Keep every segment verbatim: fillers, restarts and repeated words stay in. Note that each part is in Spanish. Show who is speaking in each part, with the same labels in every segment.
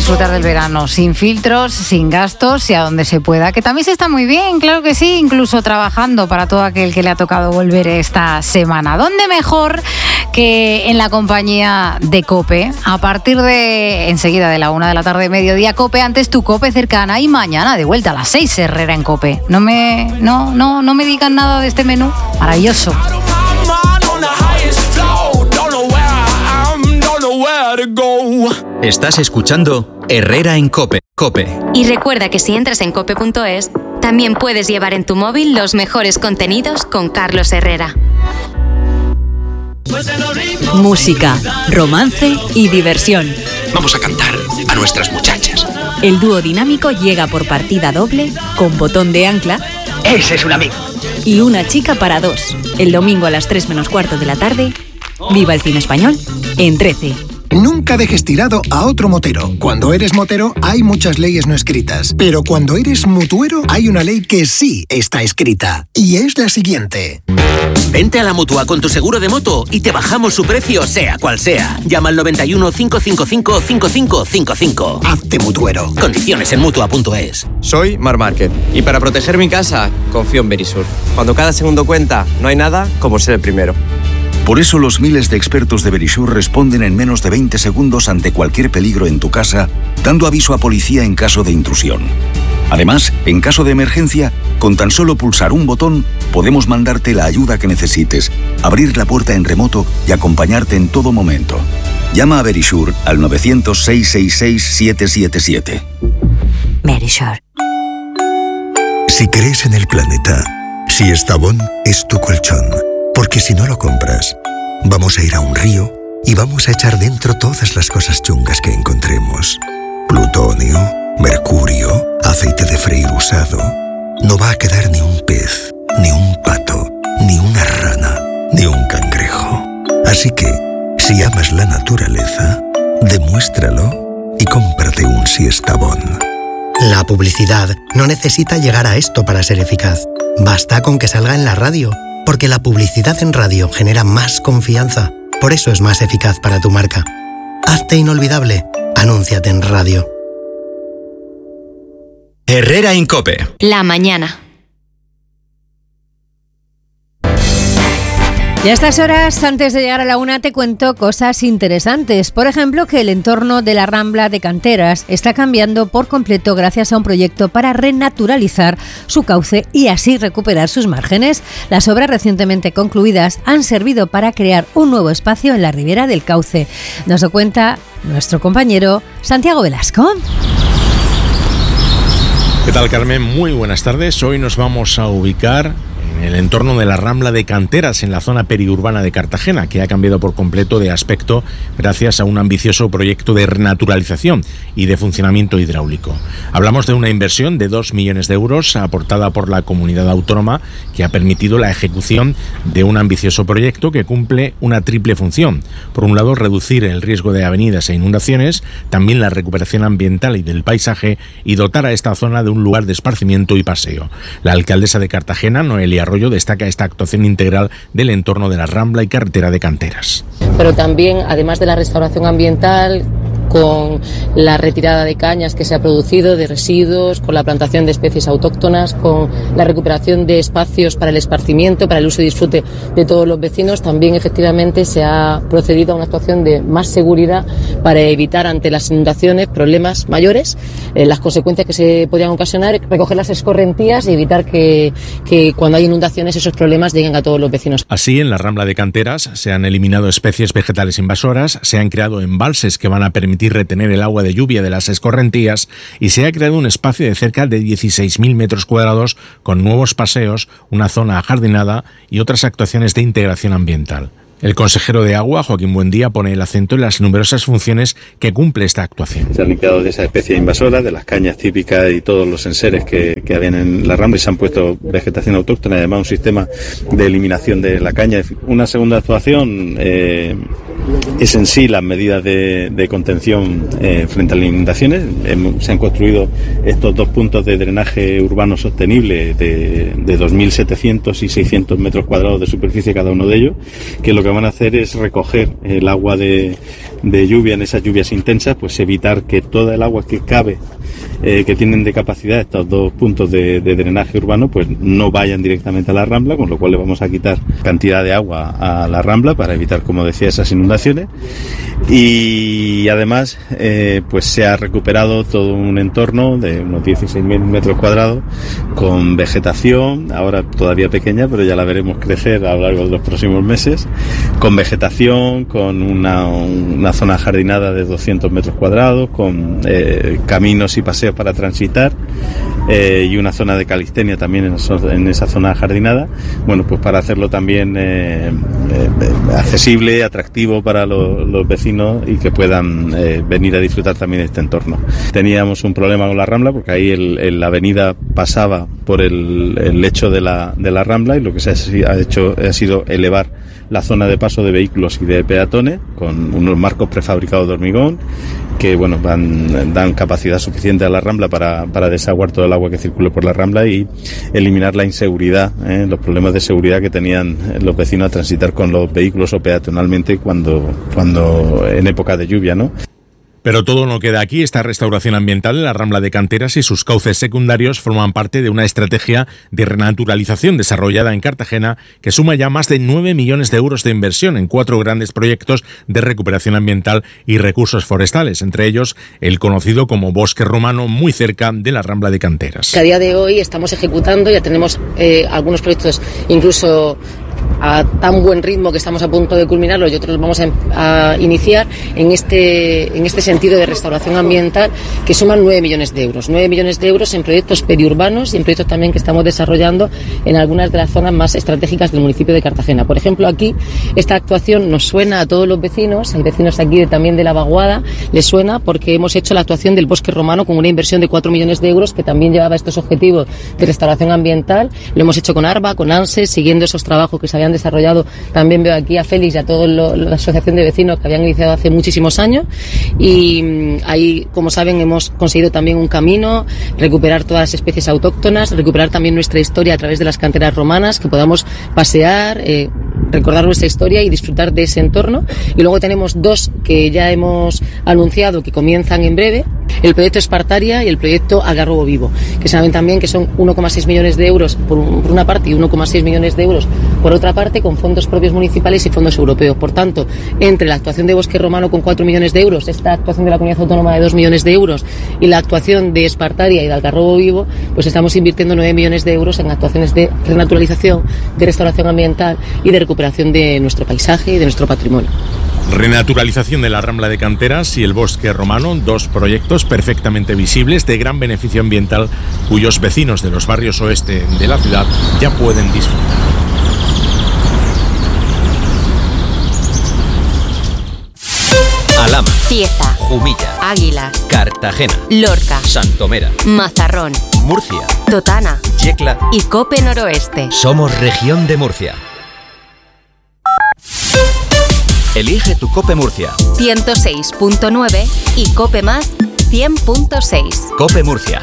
Speaker 1: disfrutar del verano sin filtros, sin gastos y a donde se pueda, que también se está muy bien, claro que sí, incluso trabajando para todo aquel que le ha tocado volver esta semana. ¿Dónde mejor que en la compañía de COPE? A partir de enseguida de la una de la tarde, mediodía, COPE, antes tu COPE cercana, y mañana de vuelta a las seis, Herrera en COPE. No me, no, no, no me digan nada de este menú maravilloso.
Speaker 2: Estás escuchando Herrera en COPE. COPE.
Speaker 3: Y recuerda que si entras en cope punto es, también puedes llevar en tu móvil los mejores contenidos con Carlos Herrera.
Speaker 4: Música, romance y diversión.
Speaker 5: Vamos a cantar a nuestras muchachas.
Speaker 4: El dúo dinámico llega por partida doble, con botón de ancla.
Speaker 5: Ese es un amigo.
Speaker 4: Y una chica para dos. El domingo a las tres menos cuarto de la tarde. Viva el cine español en trece.
Speaker 6: Nunca dejes tirado a otro motero. Cuando eres motero hay muchas leyes no escritas, pero cuando eres mutuero hay una ley que sí está escrita, y es la siguiente.
Speaker 7: Vente a la Mutua con tu seguro de moto y te bajamos su precio sea cual sea. Llama al noventa y uno, cinco cinco cinco, cinco cinco cinco cinco.
Speaker 6: Hazte mutuero.
Speaker 7: Condiciones en mutua punto es.
Speaker 8: Soy Mar Márquez y para proteger mi casa confío en Verisur. Cuando cada segundo cuenta, no hay nada como ser el primero.
Speaker 9: Por eso los miles de expertos de Verisur responden en menos de veinte segundos ante cualquier peligro en tu casa, dando aviso a policía en caso de intrusión. Además, en caso de emergencia, con tan solo pulsar un botón, podemos mandarte la ayuda que necesites, abrir la puerta en remoto y acompañarte en todo momento. Llama a Verisur al nueve cero cero, seis seis seis, siete siete siete.
Speaker 4: Verisur.
Speaker 10: Si crees en el planeta, si Estavón es tu colchón. Porque si no lo compras, vamos a ir a un río y vamos a echar dentro todas las cosas chungas que encontremos. Plutonio, mercurio, aceite de freír usado. No va a quedar ni un pez, ni un pato, ni una rana, ni un cangrejo. Así que, si amas la naturaleza, demuéstralo y cómprate un Siestabón.
Speaker 11: La publicidad no necesita llegar a esto para ser eficaz. Basta con que salga en la radio. Porque la publicidad en radio genera más confianza. Por eso es más eficaz para tu marca. Hazte inolvidable. Anúnciate en radio.
Speaker 2: Herrera en COPE.
Speaker 3: La mañana.
Speaker 12: Y a estas horas, antes de llegar a la una, te cuento cosas interesantes. Por ejemplo, que el entorno de la Rambla de Canteras está cambiando por completo gracias a un proyecto para renaturalizar su cauce y así recuperar sus márgenes. Las obras recientemente concluidas han servido para crear un nuevo espacio en la ribera del cauce. Nos lo cuenta nuestro compañero Santiago Velasco.
Speaker 13: ¿Qué tal, Carmen? Muy buenas tardes. Hoy nos vamos a ubicar en el entorno de la Rambla de Canteras, en la zona periurbana de Cartagena, que ha cambiado por completo de aspecto gracias a un ambicioso proyecto de renaturalización y de funcionamiento hidráulico. Hablamos de una inversión de dos millones de euros aportada por la comunidad autónoma, que ha permitido la ejecución de un ambicioso proyecto que cumple una triple función. Por un lado, reducir el riesgo de avenidas e inundaciones, también la recuperación ambiental y del paisaje, y dotar a esta zona de un lugar de esparcimiento y paseo. La alcaldesa de Cartagena, Noelia Arroyo, destaca esta actuación integral del entorno de la Rambla y carretera de Canteras.
Speaker 14: Pero también, además de la restauración ambiental, con la retirada de cañas que se ha producido, de residuos, con la plantación de especies autóctonas, con la recuperación de espacios para el esparcimiento, para el uso y disfrute de todos los vecinos, también efectivamente se ha procedido a una actuación de más seguridad para evitar ante las inundaciones problemas mayores, eh, las consecuencias que se podrían ocasionar, recoger las escorrentías y evitar que, que cuando hay inundaciones esos problemas lleguen a todos los vecinos.
Speaker 13: Así, en la Rambla de Canteras se han eliminado especies vegetales invasoras, se han creado embalses que van a permitir retener el agua de lluvia de las escorrentías y se ha creado un espacio de cerca de dieciséis mil metros cuadrados con nuevos paseos, una zona ajardinada y otras actuaciones de integración ambiental. El consejero de Agua, Joaquín Buendía, pone el acento en las numerosas funciones que cumple esta actuación.
Speaker 15: Se han limpiado de esa especie invasora, de las cañas típicas y todos los enseres que, que habían en la Rambla, y se han puesto vegetación autóctona y además un sistema de eliminación de la caña. Una segunda actuación eh, es en sí las medidas de, de contención eh, frente a las inundaciones. Se han construido estos dos puntos de drenaje urbano sostenible de, de dos mil setecientos y seiscientos metros cuadrados de superficie cada uno de ellos, que lo que van a hacer es recoger el agua de, de lluvia, en esas lluvias intensas, pues evitar que toda el agua que cabe, eh, que tienen de capacidad estos dos puntos de, de drenaje urbano, pues no vayan directamente a la Rambla, con lo cual le vamos a quitar cantidad de agua a la Rambla para evitar, como decía, esas inundaciones. Y además eh, pues se ha recuperado todo un entorno de unos dieciséis mil metros cuadrados con vegetación, ahora todavía pequeña, pero ya la veremos crecer a lo largo de los próximos meses, con vegetación, con una, una zona jardinada de doscientos metros cuadrados, con eh, caminos y paseos para transitar, eh, y una zona de calistenia también en, eso, en esa zona jardinada, bueno, pues para hacerlo también eh, eh, accesible, atractivo para lo, los vecinos y que puedan eh, venir a disfrutar también de este entorno. Teníamos un problema con la Rambla porque ahí el, el, la avenida pasaba por el, el lecho de la, de la Rambla, y lo que se ha hecho ha sido elevar la zona de paso de vehículos y de peatones con unos marcos prefabricados de hormigón que bueno van, dan capacidad suficiente a la Rambla para, para desaguar todo el agua que circule por la Rambla y eliminar la inseguridad, eh, los problemas de seguridad que tenían los vecinos a transitar con los vehículos o peatonalmente cuando, cuando en época de lluvia, ¿no?
Speaker 13: Pero todo no queda aquí. Esta restauración ambiental de la Rambla de Canteras y sus cauces secundarios forman parte de una estrategia de renaturalización desarrollada en Cartagena que suma ya más de nueve millones de euros de inversión en cuatro grandes proyectos de recuperación ambiental y recursos forestales, entre ellos el conocido como Bosque Romano, muy cerca de la Rambla de Canteras.
Speaker 14: Que a día de hoy estamos ejecutando, ya tenemos eh, algunos proyectos incluso a tan buen ritmo que estamos a punto de culminarlo y otros los vamos a, a iniciar en este, en este sentido de restauración ambiental, que suman nueve millones de euros. nueve millones de euros en proyectos periurbanos y en proyectos también que estamos desarrollando en algunas de las zonas más estratégicas del municipio de Cartagena. Por ejemplo, aquí esta actuación nos suena a todos los vecinos, hay vecinos aquí de, también de La Vaguada, les suena porque hemos hecho la actuación del Bosque Romano con una inversión de cuatro millones de euros que también llevaba estos objetivos de restauración ambiental. Lo hemos hecho con ARBA, con ANSES, siguiendo esos trabajos que se habían desarrollado. También veo aquí a Félix y a toda la asociación de vecinos que habían iniciado hace muchísimos años, y mmm, ahí, como saben, hemos conseguido también un camino, recuperar todas las especies autóctonas, recuperar también nuestra historia a través de las canteras romanas, que podamos pasear, eh, recordar nuestra historia y disfrutar de ese entorno. Y luego tenemos dos que ya hemos anunciado que comienzan en breve, el proyecto Espartaria y el proyecto Algarrobo Vivo, que saben también que son uno coma seis millones de euros por una parte y uno coma seis millones de euros por otra parte, con fondos propios municipales y fondos europeos. Por tanto, entre la actuación de Bosque Romano con cuatro millones de euros, esta actuación de la Comunidad Autónoma de dos millones de euros y la actuación de Espartaria y de Algarrobo Vivo, pues estamos invirtiendo nueve millones de euros en actuaciones de renaturalización, de restauración ambiental y de recuperación de nuestro paisaje y de nuestro patrimonio.
Speaker 13: Renaturalización de la Rambla de Canteras y el Bosque Romano, dos proyectos perfectamente visibles de gran beneficio ambiental cuyos vecinos de los barrios oeste de la ciudad ya pueden disfrutar.
Speaker 2: Alhama,
Speaker 3: Cieza,
Speaker 2: Jumilla,
Speaker 3: Águilas,
Speaker 2: Cartagena,
Speaker 3: Lorca,
Speaker 2: Santomera,
Speaker 3: Mazarrón,
Speaker 2: Murcia,
Speaker 3: Totana,
Speaker 2: Yecla
Speaker 3: y Cope Noroeste.
Speaker 2: Somos región de Murcia. Elige tu Cope Murcia.
Speaker 3: ciento seis punto nueve y Cope Más cien punto seis.
Speaker 2: Cope Murcia.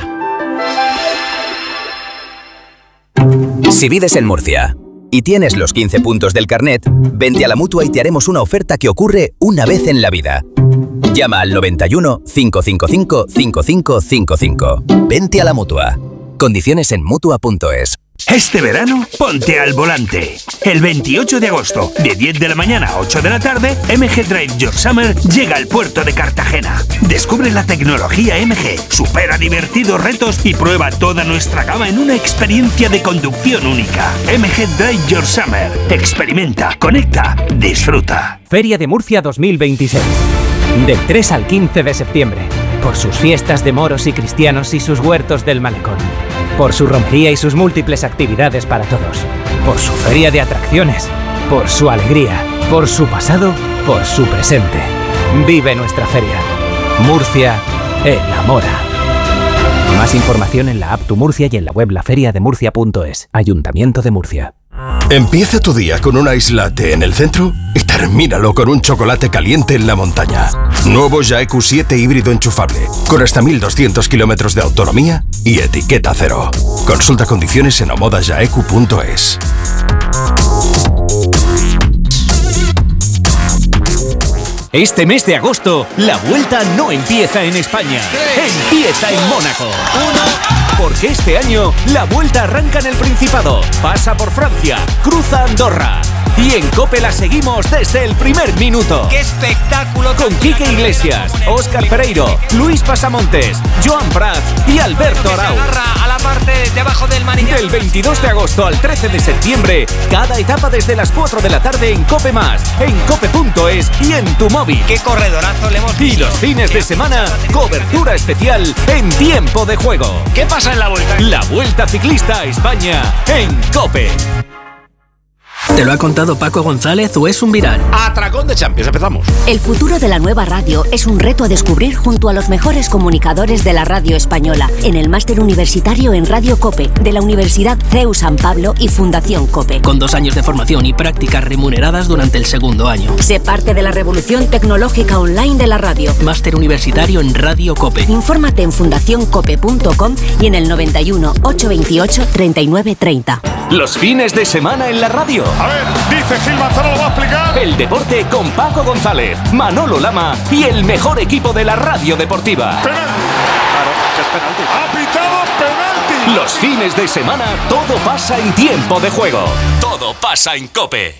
Speaker 16: Si vives en Murcia y tienes los quince puntos del carnet, vente a la Mutua y te haremos una oferta que ocurre una vez en la vida. Llama al noventa y uno, cinco cinco cinco, cinco cinco cinco cinco. Vente a la Mutua. Condiciones en Mutua punto es.
Speaker 17: Este verano, ponte al volante. El veintiocho de agosto, de diez de la mañana a ocho de la tarde, M G Drive Your Summer llega al puerto de Cartagena. Descubre la tecnología M G, supera divertidos retos y prueba toda nuestra gama en una experiencia de conducción única. M G Drive Your Summer. Experimenta, conecta, disfruta.
Speaker 18: Feria de Murcia dos mil veintiséis. Del tres al quince de septiembre. Por sus fiestas de moros y cristianos y sus huertos del malecón. Por su romería y sus múltiples actividades para todos. Por su feria de atracciones. Por su alegría. Por su pasado. Por su presente. Vive nuestra feria. Murcia enamora. Más información en la app Tu Murcia y en la web laferiademurcia punto es. Ayuntamiento de Murcia.
Speaker 19: Empieza tu día con un ice latte en el centro y termínalo con un chocolate caliente en la montaña. Nuevo Jaeku siete híbrido enchufable, con hasta mil doscientos kilómetros de autonomía y etiqueta cero. Consulta condiciones en omoda jaeku punto es.
Speaker 20: Este mes de agosto, la vuelta no empieza en España, empieza en Mónaco. Uno. Porque este año, la vuelta arranca en el Principado, pasa por Francia, cruza Andorra. Y en COPE la seguimos desde el primer minuto.
Speaker 21: ¡Qué espectáculo!
Speaker 20: Con Quique Iglesias, Óscar Pereiro, Luis Pasamontes, Joan Prats y Alberto Arau.
Speaker 21: A la parte de abajo del manillar.
Speaker 20: Del veintidós de agosto al trece de septiembre, cada etapa desde las cuatro de la tarde en COPE Más, en cope punto es y en tu móvil.
Speaker 21: ¡Qué corredorazo le hemos visto!
Speaker 20: Y los fines de semana, cobertura especial en tiempo de juego.
Speaker 21: ¿Qué pasa en la vuelta?
Speaker 20: La Vuelta Ciclista a España en COPE.
Speaker 22: ¿Te lo ha contado Paco González o es un viral?
Speaker 5: Atracón de Champions, empezamos.
Speaker 23: El futuro de la nueva radio es un reto a descubrir junto a los mejores comunicadores de la radio española en el máster universitario en Radio COPE de la Universidad C E U San Pablo y Fundación COPE.
Speaker 22: Con dos años de formación y prácticas remuneradas durante el segundo año.
Speaker 23: Sé parte de la revolución tecnológica online de la radio.
Speaker 22: Máster universitario en Radio COPE.
Speaker 23: Infórmate en fundación cope punto com y en el noventa y uno, ochocientos veintiocho, treinta y nueve treinta.
Speaker 20: Los fines de semana en la radio.
Speaker 24: A ver, dice Gil Manzano, lo va a explicar.
Speaker 20: El deporte con Paco González, Manolo Lama y el mejor equipo de la radio deportiva.
Speaker 24: Penalti. Claro, que es penalti. Ha pitado penalti.
Speaker 20: Los fines de semana todo pasa en tiempo de juego. Todo pasa en COPE.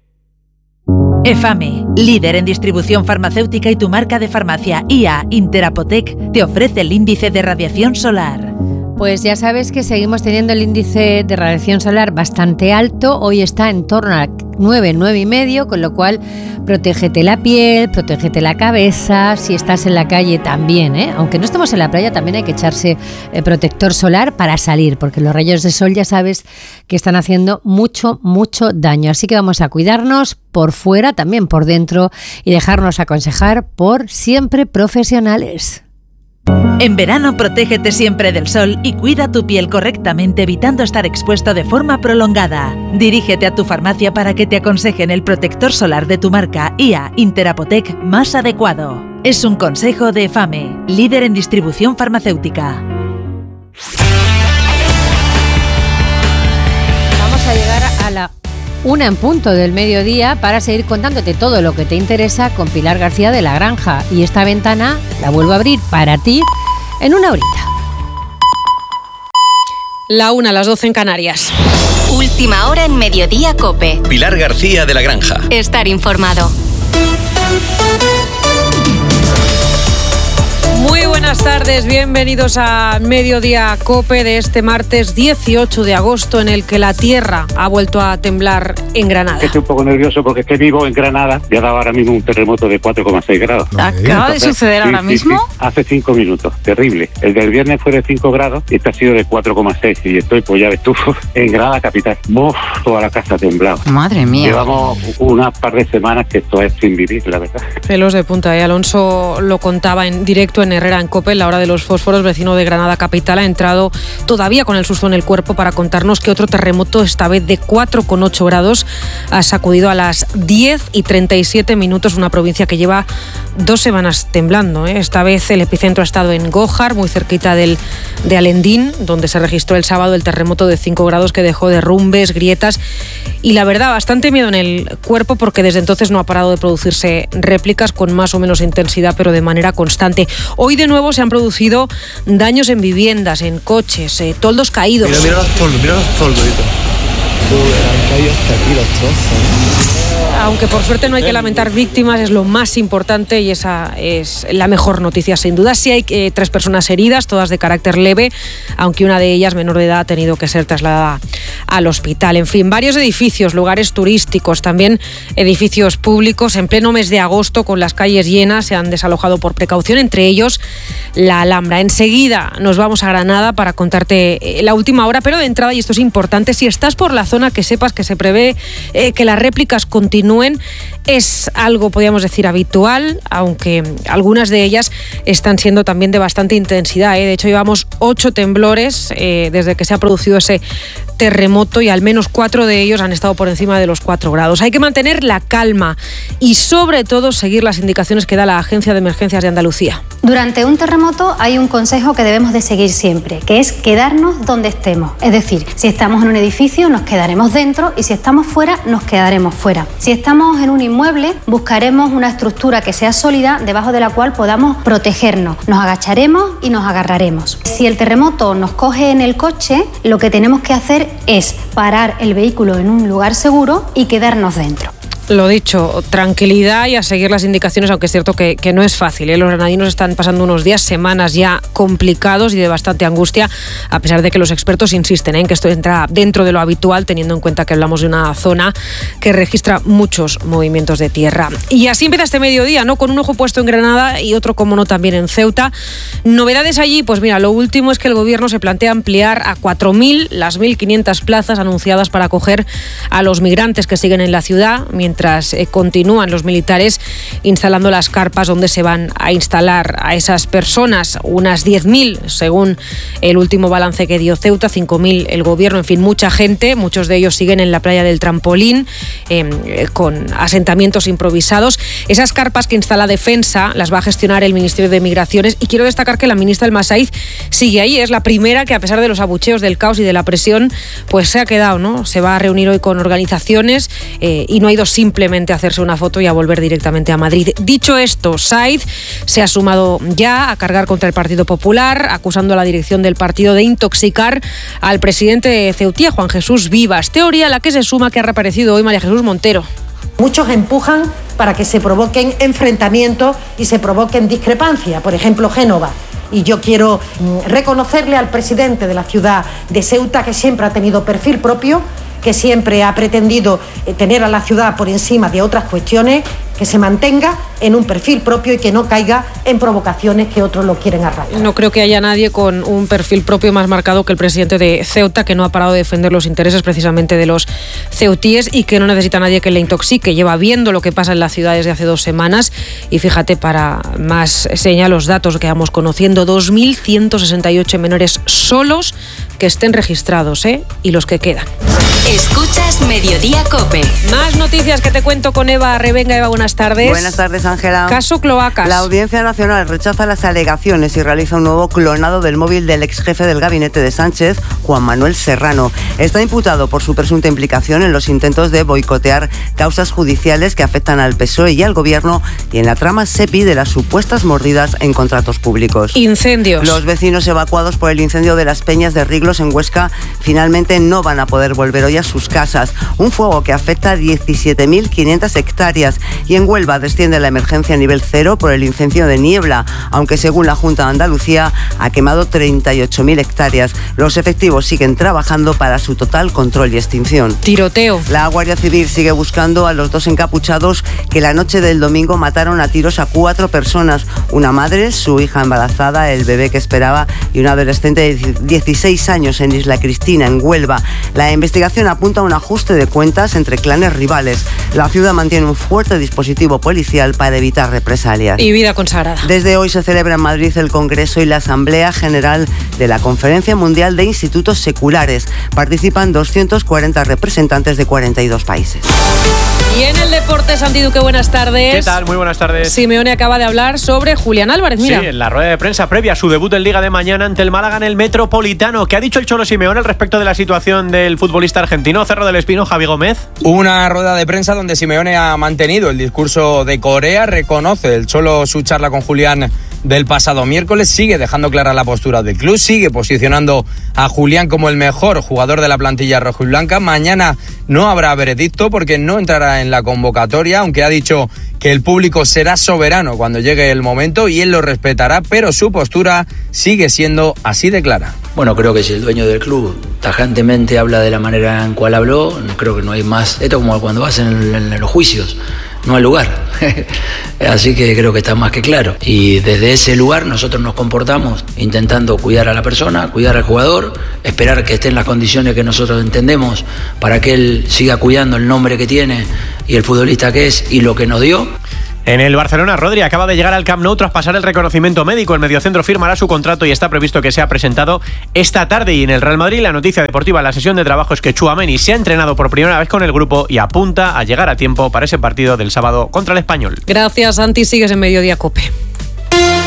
Speaker 25: EFAME, líder en distribución farmacéutica y tu marca de farmacia I A Interapotec te ofrece el índice de radiación solar.
Speaker 12: Pues ya sabes que seguimos teniendo el índice de radiación solar bastante alto. Hoy está en torno a nueve, nueve y medio, con lo cual protégete la piel, protégete la cabeza. Si estás en la calle también, ¿eh? Aunque no estemos en la playa, también hay que echarse eh, protector solar para salir, porque los rayos de sol ya sabes que están haciendo mucho, mucho daño. Así que vamos a cuidarnos por fuera, también por dentro, y dejarnos aconsejar por siempre profesionales.
Speaker 25: En verano, protégete siempre del sol y cuida tu piel correctamente, evitando estar expuesto de forma prolongada. Dirígete a tu farmacia para que te aconsejen el protector solar de tu marca I A Interapotec más adecuado. Es un consejo de EFAME, líder en distribución farmacéutica.
Speaker 12: Vamos a llegar a la una en punto del mediodía para seguir contándote todo lo que te interesa con Pilar García de La Granja. Y esta ventana la vuelvo a abrir para ti en una horita.
Speaker 26: La una, las doce en Canarias.
Speaker 3: Última hora en Mediodía COPE.
Speaker 2: Pilar García de La Granja.
Speaker 3: Estar informado.
Speaker 26: Muy buenas tardes, bienvenidos a Mediodía COPE de este martes dieciocho de agosto, en el que la tierra ha vuelto a temblar en Granada.
Speaker 27: Estoy un poco nervioso porque estoy vivo en Granada y ha dado ahora mismo un terremoto de cuatro coma seis grados.
Speaker 1: ¿Acaba de suceder ahora
Speaker 27: sí,
Speaker 1: mismo?
Speaker 27: Sí, sí. Hace cinco minutos, terrible. El del viernes fue de cinco grados y este ha sido de cuatro coma seis y estoy, pues ya ves tú, en Granada capital. Uf, toda la casa ha temblado.
Speaker 1: Madre mía.
Speaker 27: Llevamos unas par de semanas que esto es sin vivir, la verdad.
Speaker 26: Pelos de punta, y Alonso lo contaba en directo en Herrera en COPE, en la hora de los fósforos, vecino de Granada capital, ha entrado todavía con el susto en el cuerpo para contarnos que otro terremoto, esta vez de cuatro coma ocho grados, ha sacudido a las diez y treinta y siete minutos una provincia que lleva dos semanas temblando, ¿eh? Esta vez el epicentro ha estado en Gójar, muy cerquita del, de Alendín, donde se registró el sábado el terremoto de cinco grados que dejó derrumbes, grietas y, la verdad, bastante miedo en el cuerpo, porque desde entonces no ha parado de producirse réplicas con más o menos intensidad, pero de manera constante. Hoy de nuevo se han producido daños en viviendas, en coches, eh, toldos caídos.
Speaker 28: Mira, mira los toldos, mira los toldos. Han caído hasta aquí los trozos.
Speaker 26: Aunque por suerte no hay que lamentar víctimas, es lo más importante y esa es la mejor noticia sin duda. Sí hay eh, tres personas heridas, todas de carácter leve, aunque una de ellas, menor de edad, ha tenido que ser trasladada al hospital. En fin, varios edificios, lugares turísticos, también edificios públicos, en pleno mes de agosto, con las calles llenas, se han desalojado por precaución, entre ellos la Alhambra. Enseguida nos vamos a Granada para contarte la última hora, pero de entrada, y esto es importante, si estás por la zona, que sepas que se prevé eh, que las réplicas continúen. Es algo, podríamos decir, habitual, aunque algunas de ellas están siendo también de bastante intensidad, ¿eh? De hecho, llevamos ocho temblores eh, desde que se ha producido ese terremoto y al menos cuatro de ellos han estado por encima de los cuatro grados. Hay que mantener la calma y sobre todo seguir las indicaciones que da la Agencia de Emergencias de Andalucía.
Speaker 4: Durante un terremoto hay un consejo que debemos de seguir siempre, que es quedarnos donde estemos. Es decir, si estamos en un edificio nos quedaremos dentro y si estamos fuera nos quedaremos fuera. Si estamos en un inmueble buscaremos una estructura que sea sólida debajo de la cual podamos protegernos. Nos agacharemos y nos agarraremos. Si el terremoto nos coge en el coche, lo que tenemos que hacer es parar el vehículo en un lugar seguro y quedarnos dentro.
Speaker 26: Lo dicho, tranquilidad y a seguir las indicaciones, aunque es cierto que, que no es fácil, ¿eh? Los granadinos están pasando unos días, semanas ya complicados y de bastante angustia, a pesar de que los expertos insisten ¿eh? en que esto entra dentro de lo habitual, teniendo en cuenta que hablamos de una zona que registra muchos movimientos de tierra. Y así empieza este mediodía, ¿no? Con un ojo puesto en Granada y otro, como no, también en Ceuta. Novedades allí, pues mira, lo último es que el gobierno se plantea ampliar a cuatro mil las mil quinientas plazas anunciadas para acoger a los migrantes que siguen en la ciudad, mientras Mientras eh, continúan los militares instalando las carpas donde se van a instalar a esas personas, unas diez mil según el último balance que dio Ceuta, cinco mil el gobierno, en fin, mucha gente, muchos de ellos siguen en la playa del Trampolín eh, con asentamientos improvisados. Esas carpas que instala Defensa las va a gestionar el Ministerio de Migraciones y quiero destacar que la ministra El Masaiz sigue ahí, es la primera que a pesar de los abucheos del caos y de la presión, pues se ha quedado, ¿no? Se va a reunir hoy con organizaciones eh, y no ha ido sin simplemente hacerse una foto y a volver directamente a Madrid. Dicho esto, Saiz se ha sumado ya a cargar contra el Partido Popular, acusando a la dirección del partido de intoxicar al presidente de Ceutía, Juan Jesús Vivas. Teoría a la que se suma que ha reaparecido hoy María Jesús Montero.
Speaker 6: Muchos empujan para que se provoquen enfrentamientos y se provoquen discrepancias. Por ejemplo, Génova. Y yo quiero reconocerle al presidente de la ciudad de Ceuta, que siempre ha tenido perfil propio, que siempre ha pretendido tener a la ciudad por encima de otras cuestiones, que se mantenga en un perfil propio y que no caiga en provocaciones que otros lo quieren arrastrar.
Speaker 26: No creo que haya nadie con un perfil propio más marcado que el presidente de Ceuta, que no ha parado de defender los intereses precisamente de los ceutíes y que no necesita a nadie que le intoxique. Lleva viendo lo que pasa en la ciudad desde hace dos semanas y fíjate, para más señal, los datos que vamos conociendo, dos mil ciento sesenta y ocho menores solos que estén registrados, ¿eh? Y los que quedan.
Speaker 3: Escuchas Mediodía COPE.
Speaker 26: Más noticias que te cuento con Eva Revenga. Eva, buenas tardes.
Speaker 7: Buenas tardes, Ángela.
Speaker 26: Caso Cloacas.
Speaker 7: La Audiencia Nacional rechaza las alegaciones y realiza un nuevo clonado del móvil del ex jefe del gabinete de Sánchez, Juan Manuel Serrano. Está imputado por su presunta implicación en los intentos de boicotear causas judiciales que afectan al P S O E y al Gobierno y en la trama SEPI de las supuestas mordidas en contratos públicos.
Speaker 26: Incendios.
Speaker 7: Los vecinos evacuados por el incendio de las Peñas de Riglos en Huesca finalmente no van a poder volver hoy a sus casas. Un fuego que afecta a diecisiete mil quinientas hectáreas y en Huelva desciende la emergencia a nivel cero por el incendio de Niebla, aunque según la Junta de Andalucía ha quemado treinta y ocho mil hectáreas. Los efectivos siguen trabajando para su total control y extinción.
Speaker 26: Tiroteo.
Speaker 7: La Guardia Civil sigue buscando a los dos encapuchados que la noche del domingo mataron a tiros a cuatro personas, una madre, su hija embarazada, el bebé que esperaba y un adolescente de dieciséis años en Isla Cristina, en Huelva. La investigación apunta a un ajuste de cuentas entre clanes rivales. La ciudad mantiene un fuerte dispositivo policial para evitar represalias.
Speaker 26: Y vida consagrada.
Speaker 7: Desde hoy se celebra en Madrid el Congreso y la Asamblea General de la Conferencia Mundial de Institutos Seculares. Participan doscientos cuarenta representantes de cuarenta y dos países.
Speaker 26: Y en el deporte, Santi Duque, buenas tardes.
Speaker 8: ¿Qué tal? Muy buenas tardes.
Speaker 26: Simeone acaba de hablar sobre Julián Álvarez, mira.
Speaker 8: Sí, en la rueda de prensa previa a su debut en Liga de mañana ante el Málaga en el Metropolitano. ¿Qué ha dicho el Cholo Simeone al respecto de la situación del futbolista argentino? Cerro del Espino, Javi Gómez.
Speaker 9: Una rueda de prensa donde Simeone ha mantenido el discurso de Corea, reconoce el Cholo su charla con Julián del pasado miércoles, sigue dejando clara la postura del club, sigue posicionando a Julián como el mejor jugador de la plantilla rojiblanca. Mañana no habrá veredicto porque no entrará en la convocatoria, aunque ha dicho que el público será soberano cuando llegue el momento y él lo respetará, pero su postura sigue siendo así de clara.
Speaker 10: Bueno, creo que si el dueño del club tajantemente habla de la manera en cual habló, creo que no hay más. Esto es como cuando vas en, en los juicios, no hay lugar. Así que creo que está más que claro. Y desde ese lugar nosotros nos comportamos intentando cuidar a la persona, cuidar al jugador, esperar que esté en las condiciones que nosotros entendemos para que él siga cuidando el nombre que tiene y el futbolista que es y lo que nos dio.
Speaker 8: En el Barcelona, Rodri acaba de llegar al Camp Nou tras pasar el reconocimiento médico. El mediocentro firmará su contrato y está previsto que sea presentado esta tarde. Y en el Real Madrid, la noticia deportiva en la sesión de trabajo es que Tchouaméni se ha entrenado por primera vez con el grupo y apunta a llegar a tiempo para ese partido del sábado contra el Español.
Speaker 26: Gracias, Santi. Sigues en Mediodía Cope.